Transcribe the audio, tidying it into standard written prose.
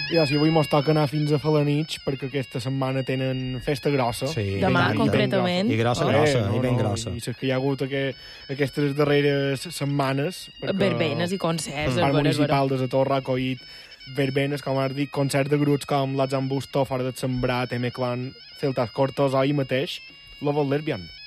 I si avui mos toca anar fins a Falanich, perquè aquesta setmana tenen festa grossa. Sí, Demà, i concretament. I grossa, i ben grossa. I saps que hi ha hagut aquestes darreres setmanes... Verbenes i concerts. El parc municipal de Sator ha acollit verbenes, com has dit, concerts de grups com L'Azambusto, Fora del Sembrat, M-Clan, Celtas Cortos, o ahir mateix, Love Lesbian.